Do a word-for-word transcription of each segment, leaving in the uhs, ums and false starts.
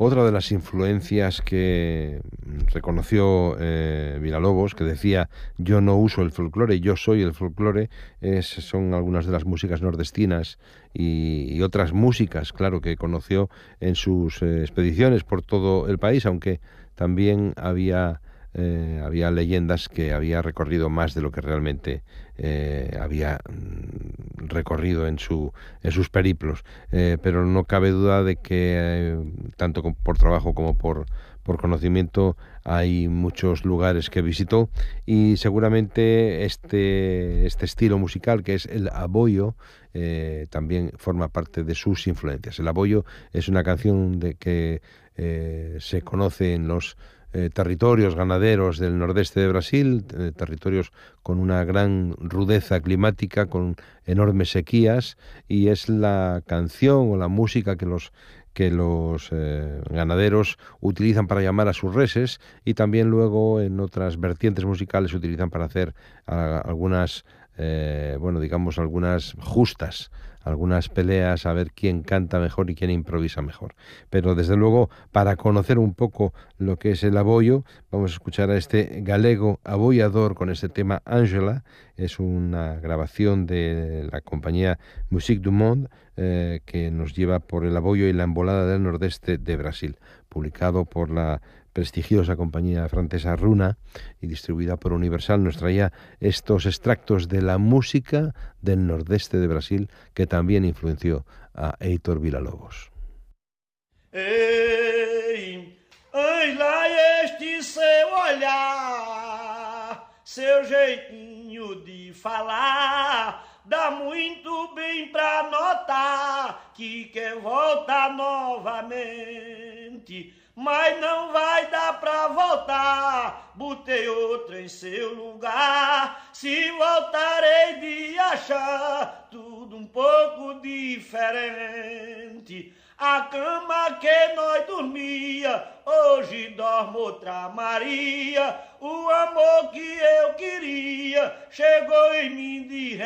Otra de las influencias que reconoció eh, Villalobos, que decía yo no uso el folclore, yo soy el folclore, es, son algunas de las músicas nordestinas y, y otras músicas, claro, que conoció en sus eh, expediciones por todo el país, aunque también había... Eh, había leyendas que había recorrido más de lo que realmente eh, había mm, recorrido en su en sus periplos, eh, pero no cabe duda de que eh, tanto con- por trabajo como por por conocimiento hay muchos lugares que visitó y seguramente este este estilo musical que es el aboyo eh, también forma parte de sus influencias. El aboyo es una canción de que eh, se conoce en los eh, territorios ganaderos del nordeste de Brasil, eh, territorios con una gran rudeza climática, con enormes sequías, y es la canción o la música que los que los eh, ganaderos utilizan para llamar a sus reses y también luego en otras vertientes musicales se utilizan para hacer ah, algunas, eh, bueno, digamos, algunas justas, algunas peleas a ver quién canta mejor y quién improvisa mejor. Pero desde luego, para conocer un poco lo que es el aboyo, vamos a escuchar a este galego aboyador con este tema Ángela. Es una grabación de la compañía Musique du Monde eh, que nos lleva por el aboyo y la embolada del nordeste de Brasil, publicado por la prestigiosa compañía francesa Runa y distribuida por Universal. Nos traía estos extractos de la música del nordeste de Brasil que también influenció a Heitor Villa-Lobos. Ei, ai lá este seu olhar, seu jeitinho de falar, dá muito bem pra notar que quer voltar novamente, mas não vai dar pra voltar. Botei outra em seu lugar, se voltarei de achar tudo um pouco diferente. A cama que nós dormia, hoje dorme outra Maria. O amor que eu queria chegou em mim de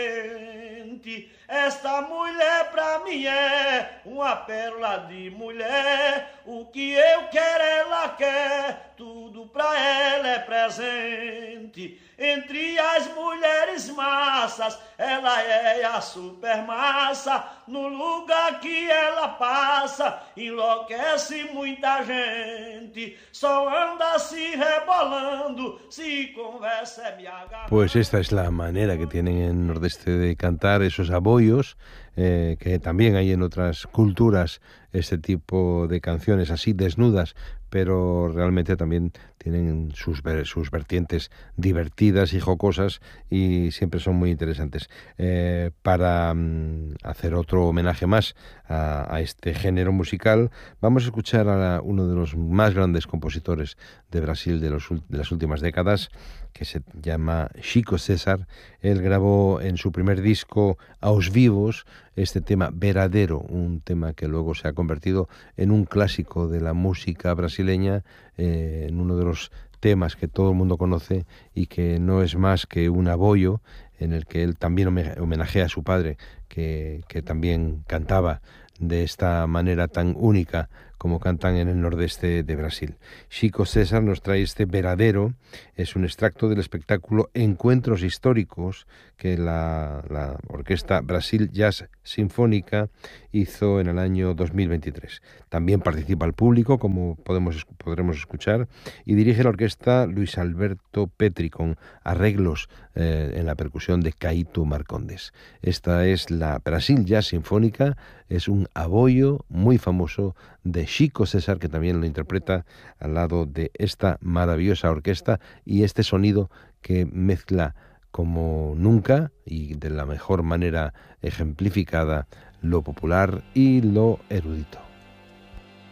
repente. Esta mulher pra mim é uma pérola de mulher. O que eu quero ela quer, tudo pra ela é presente. Entre as mulheres massas, ela é a super massa. No lugar que ela passa, enlouquece muita gente. Só anda se rebolando, si conversa é me agarrando. Pues esta es la manera que tienen en el nordeste de cantar esos aboyos, eh, que también hay en otras culturas este tipo de canciones así desnudas, pero realmente también tienen sus, ver- sus vertientes divertidas y jocosas y siempre son muy interesantes. Eh, para mm, hacer otro homenaje más a, a este género musical, vamos a escuchar a la- uno de los más grandes compositores de Brasil de, los, ul- de las últimas décadas, que se llama Chico César. Él grabó en su primer disco Aos Vivos este tema Veradero, un tema que luego se ha convertido en un clásico de la música brasileña, eh, en uno de los temas que todo el mundo conoce y que no es más que un aboyo en el que él también home- homenajea a su padre, que, que también cantaba de esta manera tan única como cantan en el nordeste de Brasil. Chico César nos trae este Veradero, es un extracto del espectáculo Encuentros Históricos que la, la Orquesta Brasil Jazz Sinfónica hizo en el año dos mil veintitrés. También participa el público, como podemos, podremos escuchar, y dirige la orquesta Luis Alberto Petri, con arreglos eh, en la percusión de Caíto Marcondes. Esta es la Brasil Jazz Sinfónica, es un aboyo muy famoso de Chico César, que también lo interpreta al lado de esta maravillosa orquesta y este sonido que mezcla como nunca y de la mejor manera ejemplificada lo popular y lo erudito.